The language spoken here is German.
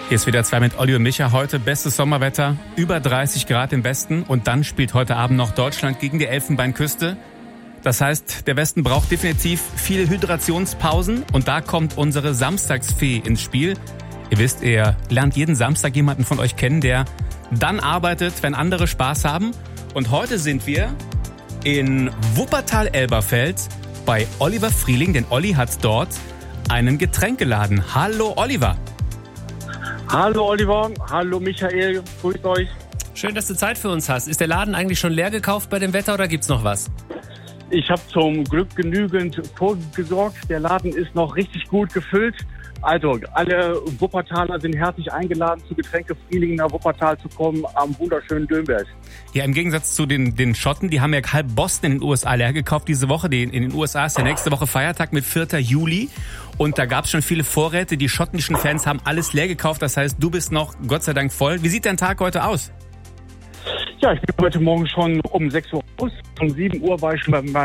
Hier ist wieder 2 mit Olli und Micha. Heute bestes Sommerwetter, über 30 Grad im Westen. Und dann spielt heute Abend noch Deutschland gegen die Elfenbeinküste. Das heißt, der Westen braucht definitiv viele Hydrationspausen. Und da kommt unsere Samstagsfee ins Spiel. Ihr wisst, ihr lernt jeden Samstag jemanden von euch kennen, der dann arbeitet, wenn andere Spaß haben. Und heute sind wir in Wuppertal-Elberfeld bei Oliver Frieling, denn Olli hat dort einen Getränkeladen. Hallo Oliver. Hallo Oliver, hallo Michael, grüßt euch. Schön, dass du Zeit für uns hast. Ist der Laden eigentlich schon leer gekauft bei dem Wetter oder gibt's noch was? Ich habe zum Glück genügend vorgesorgt. Der Laden ist noch richtig gut gefüllt. Also alle Wuppertaler sind herzlich eingeladen, zu Getränke Frieling nach Wuppertal zu kommen am wunderschönen Dönberg. Ja, im Gegensatz zu den Schotten, die haben ja halb Boston in den USA leer gekauft diese Woche. In den USA ist ja nächste Woche Feiertag mit 4. Juli. Und da gab es schon viele Vorräte. Die schottischen Fans haben alles leer gekauft. Das heißt, du bist noch Gott sei Dank voll. Wie sieht dein Tag heute aus? Ja, ich bin heute Morgen schon um 6 Uhr aus. Um 7 Uhr war ich schon bei